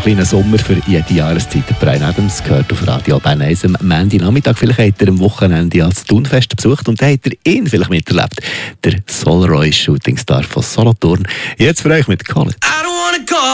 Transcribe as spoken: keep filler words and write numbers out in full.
kleiner Sommer für jede Jahreszeit. Der Brian Adams gehört auf Radio Bern eins am Montag-Nachmittag. Vielleicht hat er am Wochenende ja das Thunfest besucht und dann hat er ihn vielleicht miterlebt. Der Solroy Shootingstar von Solothurn. Jetzt für euch mit Call It.